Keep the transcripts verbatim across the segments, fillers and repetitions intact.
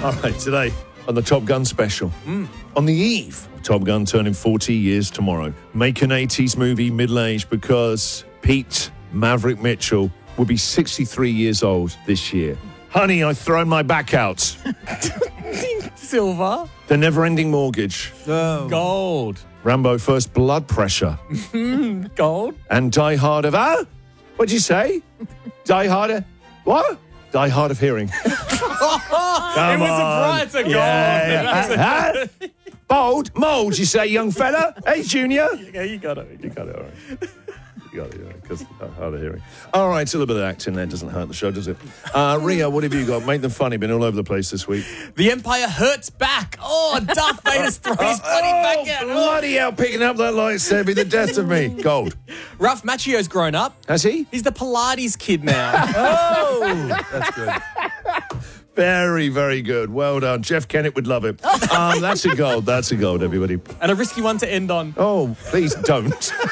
All right, today on the Top Gun special. Mm. On the eve of Top Gun turning forty years tomorrow, make an eighties movie middle-aged because Pete Maverick Mitchell will be sixty-three years old this year. Honey, I've thrown my back out. Silver. The Never-Ending Mortgage. Oh. Gold. Rambo First Blood Pressure. Gold. And Die Hard of... Ah? What'd you say? Die Hard of... What? Die Hard of Hearing. Come it was on. a brighter gold. Yeah, yeah. Huh? Bold? Mold, you say, young fella? Hey, Junior? Yeah, you got it. You got it, all right. You got it, yeah, because hard of hearing. All right, a little bit of acting there doesn't hurt the show, does it? Uh, Ria, what have you got? Make them funny. Been all over the place this week. The Empire hurts back. Oh, Darth Vader's throwing his bloody oh, back out. Bloody hell, picking up that lightsaber, be the death of me. Gold. Ralph Macchio's grown up. Has he? He's the Pilates kid now. Oh, that's good. Very, very good. Well done. Jeff Kennett would love it. Um, that's a gold. That's a gold, everybody. And a risky one to end on. Oh, please don't.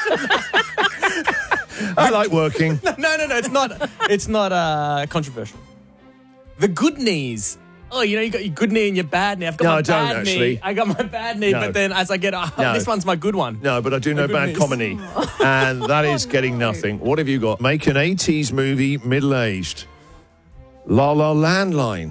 I like working. No, no, no. It's not. It's not uh, controversial. The good knees. Oh, you know, you got your good knee and your bad knee. I've got No, my I don't, bad actually. knee. I got my bad knee, No. but then as I get, oh, No. this one's my good one. No, but I do know good bad knees. comedy. And that is getting nothing. What have you got? Make an eighties movie middle-aged. La La Landline.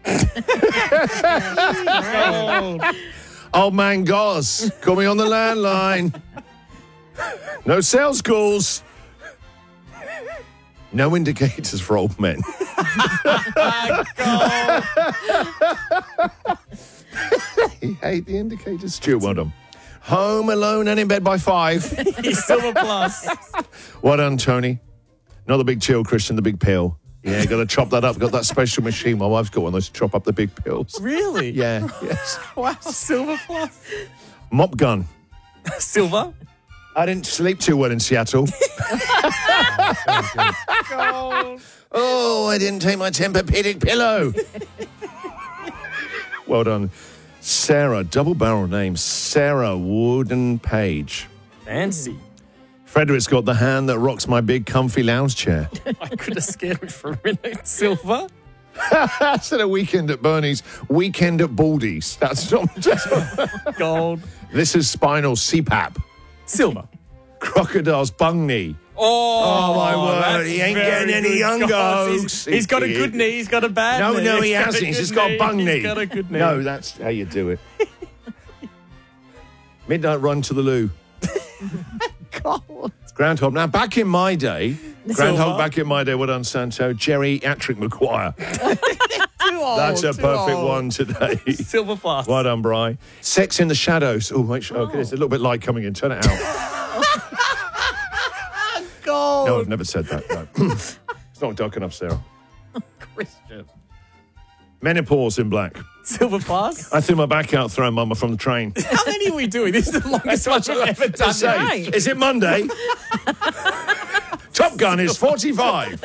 Old Man Goss, call me on the landline. No sales calls. No indicators for old men. He hate the indicators. Stuart, well done. Home Alone and in bed by five. He's Silver Plus. Well done, Tony. Not the big chill, Christian, the big pill. Yeah, got to chop that up. Got that special machine. My wife's got one of those to chop up the big pills. Really? Yeah, yes. Wow, Silver Plus. Mop gun. Silver. I didn't sleep too well in Seattle. Oh, I didn't take my Tempur-Pedic pillow. Well done. Sarah, double barrel name, Sarah Wooden Page. Fancy. Frederick's got the hand that rocks my big comfy lounge chair. I could have scared me for a minute. Silver. That's at a weekend at Bernie's, weekend at Baldy's. That's not just... Gold. This is spinal C PAP. Silver. Crocodile's bung knee. Oh, Oh, my word. that's He ain't very getting any good. younger, God, folks. He's, he's got a good knee. He's got a bad No, knee. no, he He's got hasn't. a He's good just got a bung knee. He's got a good knee. No, that's how you do it. Midnight run to the loo. God. Groundhog. Now, back in my day, Groundhog Silver. back in my day, well done, Santo, Geriatric Maguire. Too old. That's a too perfect old. one today. Silver Plus. Well done, Bri. Sex in the Shadows. Oh, make sure. Okay, there's a little bit light coming in. Turn it out. Gold. No, I've never said that. No. It's not dark enough, Sarah. Christian. Menopause in black. Silver Plus. I threw my back out throwing Mama from the train. How many are we doing? This is the longest one I've ever done. Say, Right. is it Monday? Top Gun is forty-five.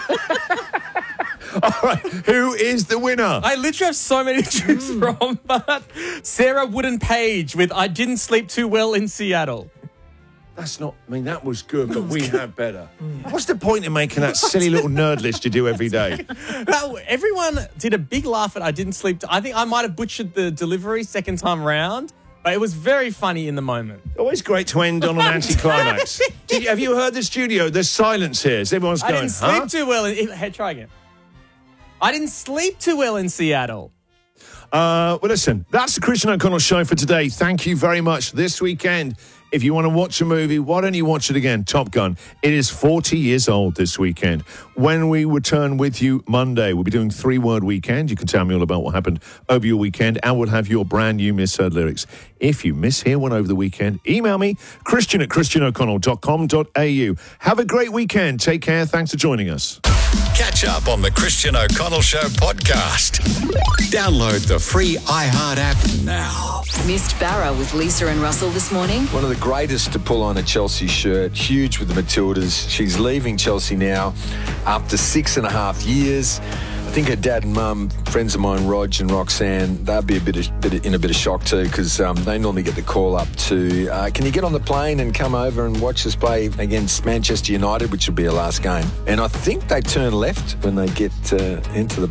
All right, who is the winner? I literally have so many to choose from, but Sarah Wooden Page with I Didn't Sleep Too Well in Seattle. That's not, I mean, that was good, but we had better. What's the point in making that silly little nerd list you do every day? Now, everyone did a big laugh at I Didn't Sleep. T- I think I might have butchered the delivery second time round, but it was very funny in the moment. Always great to end on an anticlimax. Did you, have you heard the studio? There's silence here. So everyone's I going, didn't sleep huh? too well in... Hey, try again. I didn't sleep too well in Seattle. Uh, well, listen, that's the Christian O'Connell Show for today. Thank you very much. This weekend, if you want to watch a movie, why don't you watch it again? Top Gun. It is forty years old this weekend. When we return with you Monday, we'll be doing three-word weekend. You can tell me all about what happened over your weekend, and we'll have your brand new misheard lyrics. If you mishear one over the weekend, email me, Christian at christian o'connell dot com dot a u. Have a great weekend. Take care. Thanks for joining us. Catch up on the Christian O'Connell Show podcast. Download the free iHeart app now. Missed Barra with Lisa and Russell this morning. One of the greatest to pull on a Chelsea shirt, huge with the Matildas. She's leaving Chelsea now after six and a half years. I think her dad and mum, friends of mine, Rog and Roxanne, they'll be a bit, of, bit of, in a bit of shock too, because um, they normally get the call up to, uh, can you get on the plane and come over and watch us play against Manchester United, which will be our last game. And I think they turn left when they get uh, into the